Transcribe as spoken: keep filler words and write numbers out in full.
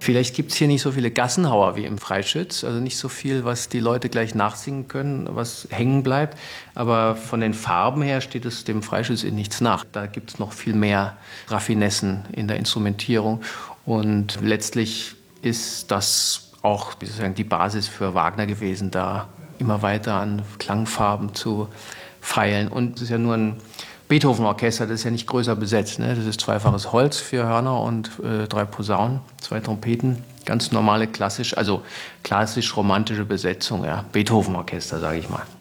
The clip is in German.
Vielleicht gibt es hier nicht so viele Gassenhauer wie im Freischütz, also nicht so viel, was die Leute gleich nachsingen können, was hängen bleibt. Aber von den Farben her steht es dem Freischütz in nichts nach. Da gibt es noch viel mehr Raffinessen in der Instrumentierung. Und letztlich ist das auch sozusagen die Basis für Wagner gewesen, da immer weiter an Klangfarben zu feilen. Und es ist ja nur ein Beethoven-Orchester, das ist ja nicht größer besetzt. Ne? Das ist zweifaches Holz, vier Hörner und äh, drei Posaunen, zwei Trompeten. Ganz normale, klassisch, also klassisch-romantische Besetzung. Ja. Beethoven-Orchester, sage ich mal.